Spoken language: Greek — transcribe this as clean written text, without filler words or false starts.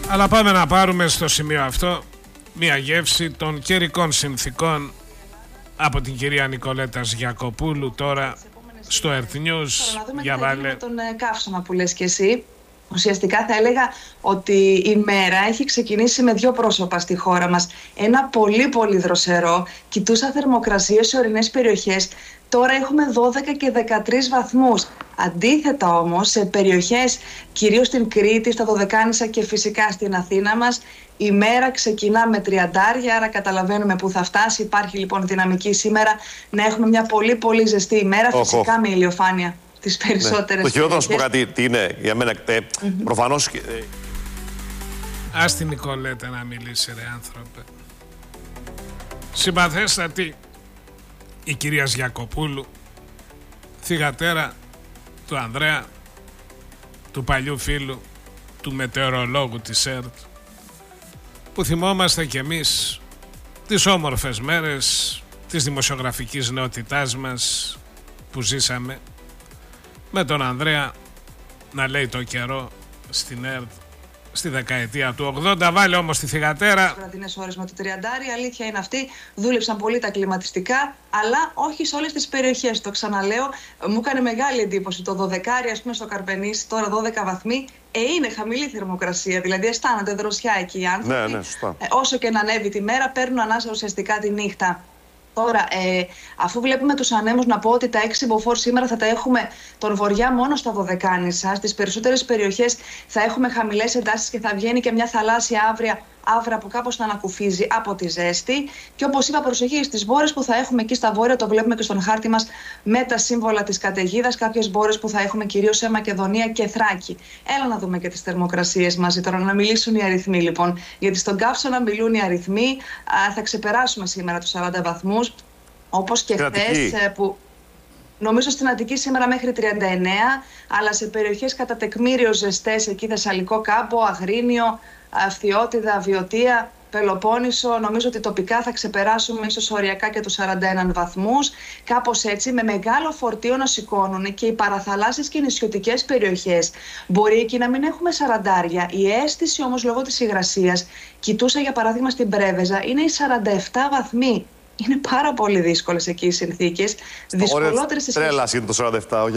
Αλλά πάμε να πάρουμε στο σημείο αυτό μια γεύση των καιρικών συνθήκων από την κυρία Νικολέτα Γιακοπούλου τώρα στο Earth News. Για βάλε τον καύσωνα που λες και εσύ. Ουσιαστικά θα έλεγα ότι η μέρα έχει ξεκινήσει με δύο πρόσωπα στη χώρα μας. Ένα πολύ πολύ δροσερό, κοιτούσα θερμοκρασίες σε ορεινές περιοχές. Τώρα έχουμε 12 και 13 βαθμούς. Αντίθετα όμως, σε περιοχές, κυρίως στην Κρήτη, στα Δωδεκάνησα και φυσικά στην Αθήνα μας, η μέρα ξεκινά με 30, άρα καταλαβαίνουμε που θα φτάσει. Υπάρχει λοιπόν δυναμική σήμερα να έχουμε μια πολύ πολύ ζεστή ημέρα, φυσικά με ηλιοφάνεια τις περισσότερες. Το χειρότερο να σου πω κάτι, τι είναι για μένα, προφανώς... Ας την Νικολέτα να μιλήσει ρε άνθρωπε. Συμπαθέστατη η κυρία Γιακοπούλου, θυγατέρα του Ανδρέα, του παλιού φίλου, του μετεωρολόγου της ΕΡΤ, που θυμόμαστε κι εμείς τις όμορφες μέρες της δημοσιογραφικής νεότητάς μας που ζήσαμε, με τον Ανδρέα να λέει το καιρό στην ΕΡΤ στη δεκαετία του 80. Βάλε όμως τη θυγατέρα. Βραδινές ώρες με το 30, η αλήθεια είναι αυτή. Δούλεψαν πολύ τα κλιματιστικά, αλλά όχι σε όλες τις περιοχές. Το ξαναλέω, μου έκανε μεγάλη εντύπωση το 12, ας πούμε στο Καρπενήσι, τώρα 12 βαθμοί. Είναι χαμηλή θερμοκρασία, δηλαδή αισθάνονται δροσιά εκεί οι άνθρωποι. Ναι, σωστά. Όσο και να ανέβει τη μέρα, παίρνουν ανάσα ουσιαστικά τη νύχτα. Τώρα, αφού βλέπουμε τους ανέμους, να πω ότι τα 6 μποφόρ σήμερα θα τα έχουμε τον βορειά μόνο στα Δωδεκάνησα. Στις περισσότερες περιοχές θα έχουμε χαμηλές εντάσεις και θα βγαίνει και μια θαλάσσια άβρα που κάπως θα ανακουφίζει από τη ζέστη. Και όπως είπα, προσοχή στις μπόρες που θα έχουμε εκεί στα βόρεια, το βλέπουμε και στον χάρτη μας με τα σύμβολα της καταιγίδας. Κάποιες μπόρες που θα έχουμε κυρίως σε Μακεδονία και Θράκη. Έλα να δούμε και τις θερμοκρασίες μαζί τώρα, να μιλήσουν οι αριθμοί λοιπόν. Γιατί στον καύσωνα μιλούν οι αριθμοί. Θα ξεπεράσουμε σήμερα τους 40 βαθμούς. Όπως και χθες που. Νομίζω στην Αττική σήμερα μέχρι 39, αλλά σε περιοχές κατά τεκμήριο ζεστές, εκεί Θεσσαλικό Κάμπο, Αγρίνιο, Φθιώτιδα, Βιωτία, Πελοπόννησο, νομίζω ότι τοπικά θα ξεπεράσουμε ίσως οριακά και τους 41 βαθμούς. Κάπως έτσι, με μεγάλο φορτίο να σηκώνουν και οι παραθαλάσσιες και νησιωτικές περιοχές. Μπορεί εκεί να μην έχουμε 40. Η αίσθηση όμως λόγω της υγρασίας, κοιτούσα για παράδειγμα στην Πρέβεζα, είναι οι 47 βαθμοί. Είναι πάρα πολύ δύσκολες εκεί οι συνθήκες. Δυσκολότερες στις... Τρέλας είναι το 47, όχι.